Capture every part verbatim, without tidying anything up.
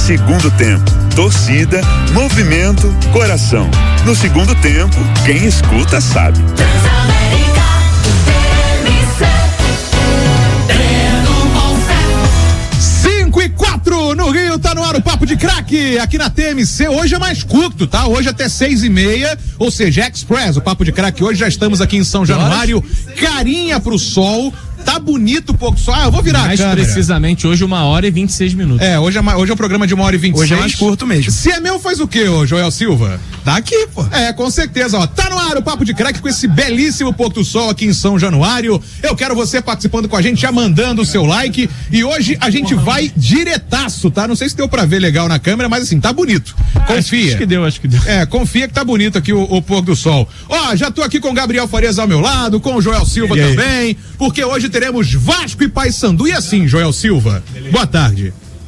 Segundo tempo, torcida, movimento, coração. No segundo tempo, quem escuta sabe. cinco e quatro no Rio, tá no ar o Papo de Craque, aqui na T M C. Hoje é mais curto, tá? Hoje até seis e meia, ou seja, Express, o Papo de Craque. Hoje já estamos aqui em São Januário. Carinha pro sol. Tá bonito o pouco só. Ah, eu vou virar mais a câmera. Precisamente hoje, uma hora e vinte e seis minutos. É, hoje é, hoje é um programa de uma hora e vinte e seis. Hoje é mais curto mesmo. Se é meu, faz o quê, ô Joel Silva? Tá aqui, pô. É, com certeza, ó. Tá no ar o Papo de Craque com esse belíssimo pôr do sol aqui em São Januário. Eu quero você participando com a gente, já mandando o seu like. E hoje a gente vai diretaço, tá? Não sei se deu pra ver legal na câmera, mas assim, tá bonito. Confia. Acho, acho que deu, acho que deu. É, confia que tá bonito aqui o, o pôr do sol. Ó, já tô aqui com o Gabriel Farias ao meu lado, com o Joel Silva também, porque hoje teremos Vasco e Paysandu. E assim, Joel Silva, boa tarde.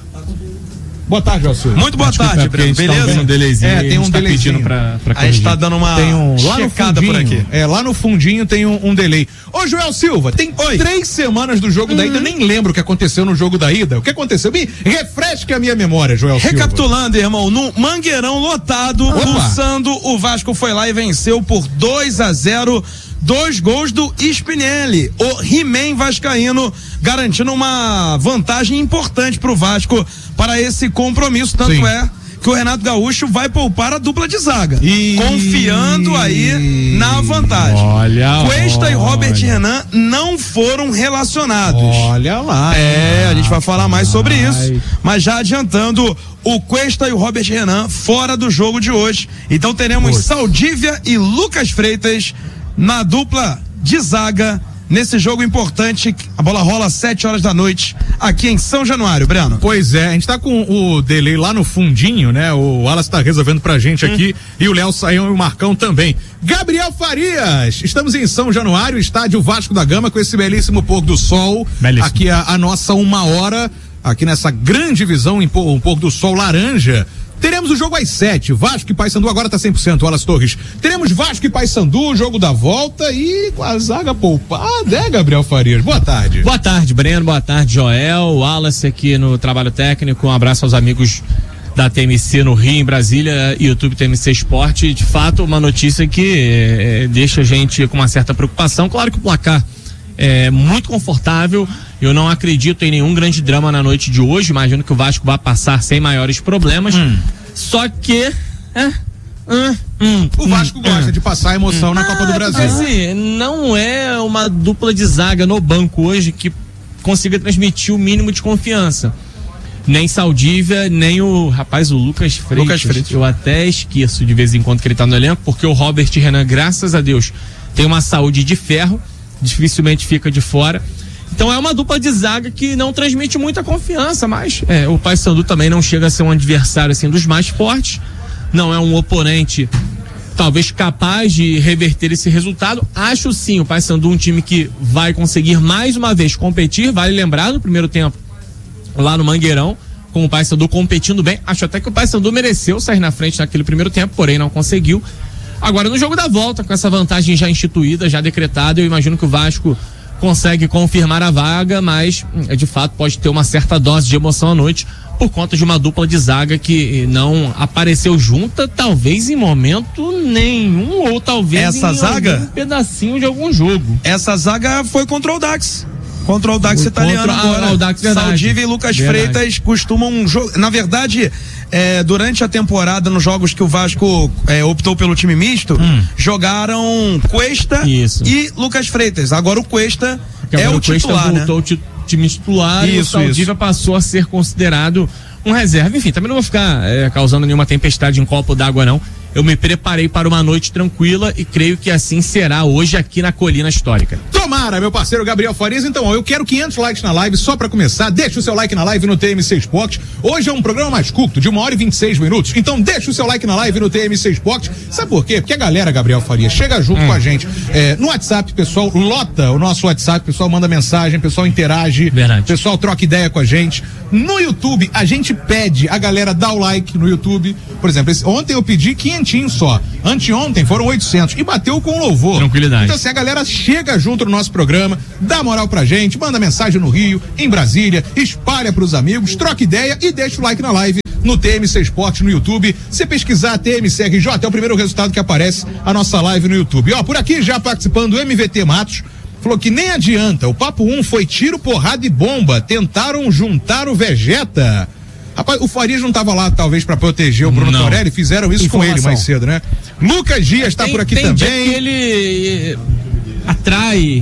Boa tarde, Joel Silva. Muito boa Desculpa, tarde, Breno, beleza? Tá um delayzinho, é, tem um tá delayzinho. Pra, pra a gente tá dando uma tem um, lá checada no fundinho, por aqui. É, lá no fundinho tem um, um delay. Ô, Joel Silva, tem Oi. três semanas do jogo uhum. da ida, eu nem lembro o que aconteceu no jogo da ida. O que aconteceu? Me refresca a minha memória, Joel Silva. Recapitulando, irmão, no Mangueirão lotado, pulsando, o Vasco foi lá e venceu por dois a zero. Dois gols do Spinelli, o He-Man vascaíno, garantindo uma vantagem importante pro Vasco para esse compromisso. Tanto Sim. é que o Renato Gaúcho vai poupar a dupla de zaga, e... confiando aí na vantagem. Olha, Cuesta olha. e Robert Renan não foram relacionados. Olha lá. É, a gente vai falar mais sobre isso, mas já adiantando, o Cuesta e o Robert Renan fora do jogo de hoje. Então teremos Poxa. Saldívia e Lucas Freitas na dupla de zaga nesse jogo importante. A bola rola às sete horas da noite aqui em São Januário, Breno. Pois é, a gente tá com o delay lá no fundinho, né? O Wallace tá resolvendo pra gente hum. aqui e o Léo Saião e o Marcão também. Gabriel Farias, estamos em São Januário, estádio Vasco da Gama, com esse belíssimo pôr do sol. Belíssimo. Aqui a, a nossa uma hora, aqui nessa grande visão em pôr, um pôr do sol laranja. Teremos o jogo às sete, Vasco e Paysandu, agora tá cem por cento, Wallace Torres. Teremos Vasco e Paysandu, jogo da volta e com a zaga poupada, né, Gabriel Farias? Boa tarde. Boa tarde, Breno, boa tarde, Joel, Wallace aqui no trabalho técnico, um abraço aos amigos da T M C no Rio, em Brasília, YouTube T M C Esporte. De fato, uma notícia que é, deixa a gente com uma certa preocupação. Claro que o placar é muito confortável. Eu não acredito em nenhum grande drama na noite de hoje. Imagino que o Vasco vai passar sem maiores problemas. Hum. Só que. É, hum, hum, o Vasco hum, gosta hum, de passar emoção hum. na Copa do Brasil. Assim, não é uma dupla de zaga no banco hoje que consiga transmitir o mínimo de confiança. Nem Saldívia, nem o rapaz, o Lucas Freitas. Lucas Freitas. Eu até esqueço de vez em quando que ele tá no elenco, porque o Robert Renan, graças a Deus, tem uma saúde de ferro, dificilmente fica de fora. Então é uma dupla de zaga que não transmite muita confiança, mas é, o Paysandu também não chega a ser um adversário assim dos mais fortes, não é um oponente talvez capaz de reverter esse resultado. Acho sim o Paysandu um time que vai conseguir mais uma vez competir. Vale lembrar, no primeiro tempo lá no Mangueirão, com o Paysandu competindo bem, acho até que o Paysandu mereceu sair na frente naquele primeiro tempo, porém não conseguiu. Agora no jogo da volta, com essa vantagem já instituída, já decretada, eu imagino que o Vasco consegue confirmar a vaga, mas de fato pode ter uma certa dose de emoção à noite por conta de uma dupla de zaga que não apareceu junta, talvez em momento nenhum, ou talvez essa em zaga? algum pedacinho de algum jogo. Essa zaga foi contra o Dax. Contra o Dax italiano agora. Ah, o Dax, verdade. Saldívia e Lucas verdade. Freitas costumam jogar. Na verdade, é, durante a temporada, nos jogos que o Vasco é, optou pelo time misto, hum. jogaram Cuesta Isso. e Lucas Freitas. Agora o Cuesta Porque é o, o titular, Cuesta voltou né? o time titular isso, e o Saldívia isso. passou a ser considerado um reserva. Enfim, também não vou ficar é, causando nenhuma tempestade em copo d'água, não. Eu me preparei para uma noite tranquila e creio que assim será hoje aqui na Colina Histórica. Tomara, meu parceiro Gabriel Farias. Então, ó, eu quero quinhentos likes na live só pra começar. Deixa o seu like na live no T M C Esporte. Hoje é um programa mais curto, de uma hora e vinte e seis minutos. Então, deixa o seu like na live no T M C Esporte. Sabe por quê? Porque a galera, Gabriel Farias, chega junto hum. com a gente. É, no WhatsApp, pessoal, lota o nosso WhatsApp, pessoal manda mensagem, pessoal interage, Verdade. pessoal troca ideia com a gente. No YouTube, a gente pede a galera dar o like no YouTube. Por exemplo, esse, ontem eu pedi quinhentos tantinho só. Anteontem foram oitocentos e bateu com louvor. Tranquilidade. Então assim, a galera chega junto no nosso programa, dá moral pra gente, manda mensagem no Rio, em Brasília, espalha pros amigos, troca ideia e deixa o like na live no T M C Esporte no YouTube. Se pesquisar T M C R J, é o primeiro resultado que aparece a nossa live no YouTube. Ó, por aqui já participando o M V T Matos, falou que nem adianta, o papo um foi tiro, porrada e bomba, tentaram juntar o Vegeta. Rapaz, o Farias não estava lá, talvez, para proteger o Bruno não. Torelli, fizeram isso Informação. com ele mais cedo, né? Lucas Dias está por aqui tem também. Dia que ele atrai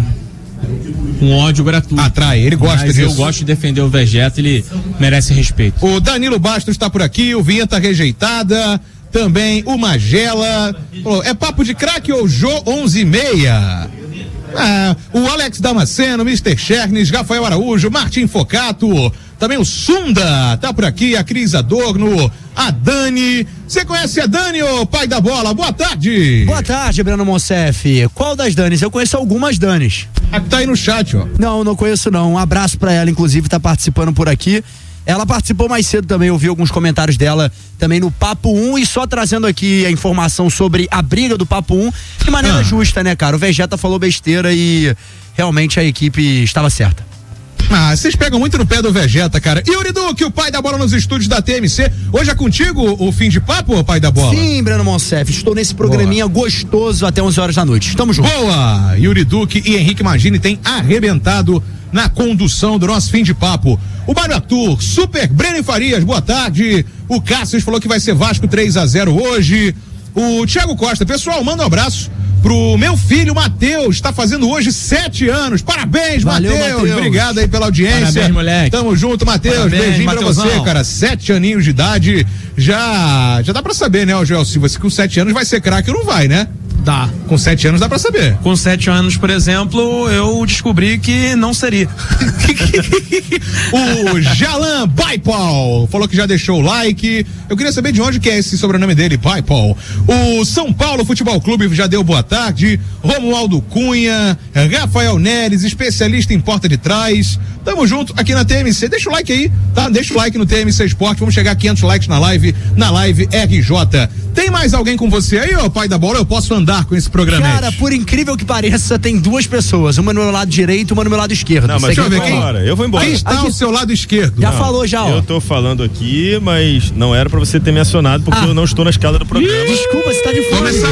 um ódio gratuito. Atrai, ele gosta Mas disso. eu gosto de defender o Vegeta, ele merece respeito. O Danilo Bastos está por aqui, o Vinheta Rejeitada, também o Magela. Falou, é papo de craque ou Jô onze e meia? Ah, o Alex Damasceno, mister Chernes, Rafael Araújo, Martim Focato, também o Sunda, tá por aqui, a Cris Adorno, a Dani. Você conhece a Dani, ô pai da bola? Boa tarde. Boa tarde, Breno Monsef. Qual das Danis? Eu conheço algumas Danis. A que tá aí no chat, ó. Não, não conheço não. Um abraço pra ela, inclusive, tá participando por aqui. Ela participou mais cedo também, eu vi alguns comentários dela também no Papo um e só trazendo aqui a informação sobre a briga do Papo um de maneira ah. justa, né, cara? O Vegeta falou besteira e realmente a equipe estava certa. Ah, vocês pegam muito no pé do Vegeta, cara. Yuri Duque, o pai da bola nos estúdios da T M C. Hoje é contigo o fim de papo, pai da bola? Sim, Breno Monsef. Estou nesse programinha Boa. gostoso até onze horas da noite. Tamo junto. Boa! Yuri Duque e Henrique Magini têm arrebentado na condução do nosso fim de papo. O Mário Arthur, Super Breno Farias, boa tarde. O Cássio falou que vai ser Vasco três a zero hoje. O Thiago Costa, pessoal, manda um abraço pro meu filho Matheus, está fazendo hoje sete anos. Parabéns, Matheus. Obrigado aí pela audiência. Parabéns, moleque. Tamo junto, Matheus. Beijinho Mateusão. Pra você, cara. Sete aninhos de idade. Já, já dá pra saber, né, Joel Silva, se com sete anos vai ser craque ou não vai, né? Dá. Com sete anos dá pra saber. Com sete anos, por exemplo, eu descobri que não seria. O Jalan Baipal falou que já deixou o like. Eu queria saber de onde que é esse sobrenome dele, Baipal. O São Paulo Futebol Clube já deu boa tarde. Romualdo Cunha, Rafael Neres, especialista em porta de trás. Tamo junto aqui na T M C. Deixa o like aí, tá? Deixa o like no T M C Esporte. Vamos chegar a quinhentos likes na live, na live R J. Tem mais alguém com você aí, ô pai da bola? Eu posso andar com esse programa? Cara, por incrível que pareça, tem duas pessoas. Uma no meu lado direito, uma no meu lado esquerdo. Não, mas deixa eu ver quem. Embora. Eu vou embora. Quem está aqui ao seu lado esquerdo? Já não, falou, já, ó. Eu tô falando aqui, mas não era pra você ter me acionado, porque ah. eu não estou na escala do programa. Ih, desculpa, você tá de fome. Começa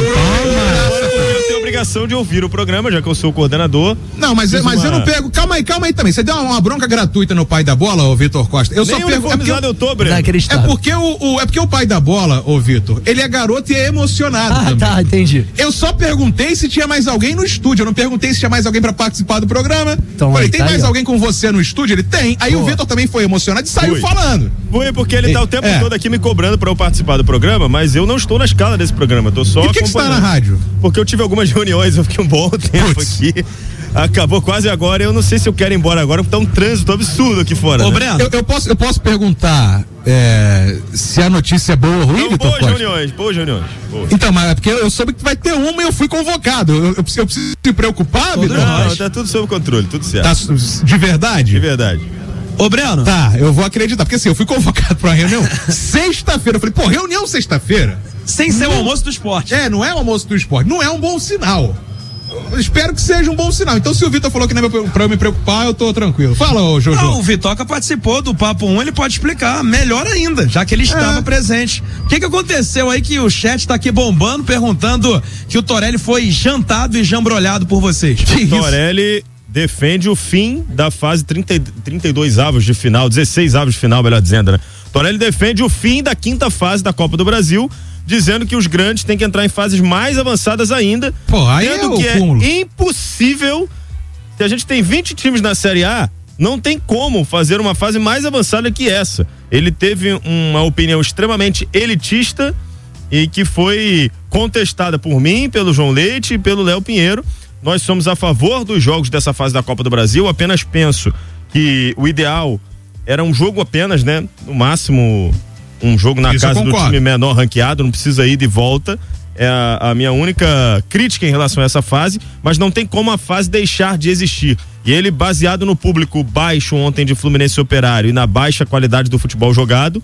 eu tenho obrigação de ouvir o programa, já que eu sou o coordenador. Não, mas, mas uma... eu não pego. Calma aí, calma aí também. Você deu uma, uma bronca gratuita no pai da bola, ô Vitor Costa. Eu Nem só pergunto. É porque eu, eu tô, Breno. É porque o, o, é porque o pai da bola, ô Vitor, ele é garoto e é emocionado. Ah, também. Tá, entendi. Eu só perguntei se tinha mais alguém no estúdio. Eu não perguntei se tinha mais alguém pra participar do programa. Então, Falei, aí, tem tá mais aí, alguém com você no estúdio? Ele tem. Aí Boa. o Vitor também foi emocionado e saiu Fui. falando. Foi porque ele tá o tempo é. todo aqui me cobrando pra eu participar do programa, mas eu não estou na escala desse programa. Eu tô só e por que, que você tá na rádio? Porque eu tive algumas reuniões, eu fiquei um bom tempo Puts. aqui. Acabou quase agora, eu não sei se eu quero ir embora agora, porque tá um trânsito absurdo aqui fora. Ô, né? Breno, eu, eu, posso, eu posso perguntar é, se a notícia é boa ou ruim, Não, Vitor boas Costa? reuniões, boas reuniões. Boas. Então, mas é porque eu soube que vai ter uma e eu fui convocado. Eu, eu, eu preciso se preocupar, Vitor? Não, não, tá tudo sob controle, tudo certo. Tá, de verdade? De verdade. Ô, Breno. Tá, eu vou acreditar, porque assim, eu fui convocado pra uma reunião sexta-feira. Eu falei, pô, reunião sexta-feira? Sem ser o almoço do esporte. É, não é o almoço do esporte. Não é um bom sinal. Eu espero que seja um bom sinal. Então, se o Vitor falou que não é pra eu me preocupar, eu tô tranquilo. Fala, ô Jojo. Não, o Vitoca participou do Papo um, ele pode explicar melhor ainda, já que ele estava é. presente. O que que aconteceu aí que o chat tá aqui bombando, perguntando que o Torelli foi jantado e jambrolhado por vocês? O Torelli defende o fim da fase trinta, trinta e dois avos de final, dezesseis avos de final, melhor dizendo, né? Torelli defende o fim da quinta fase da Copa do Brasil, dizendo que os grandes têm que entrar em fases mais avançadas ainda. Pô, aí é o que cúmulo. É impossível. Se a gente tem vinte times na Série A, não tem como fazer uma fase mais avançada que essa. Ele teve uma opinião extremamente elitista e que foi contestada por mim, pelo João Leite e pelo Léo Pinheiro. Nós somos a favor dos jogos dessa fase da Copa do Brasil, apenas penso que o ideal era um jogo apenas, né? No máximo um jogo na Isso casa do time menor ranqueado, não precisa ir de volta. É a, a minha única crítica em relação a essa fase, mas não tem como a fase deixar de existir. E ele, baseado no público baixo ontem de Fluminense e Operário e na baixa qualidade do futebol jogado,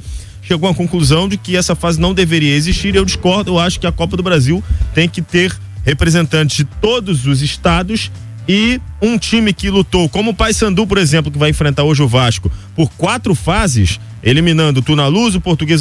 chegou à conclusão de que essa fase não deveria existir. Eu discordo, eu acho que a Copa do Brasil tem que ter representantes de todos os estados e um time que lutou, como o Paysandu, por exemplo, que vai enfrentar hoje o Vasco, por quatro fases, eliminando o Tunaluz, o Portuguesa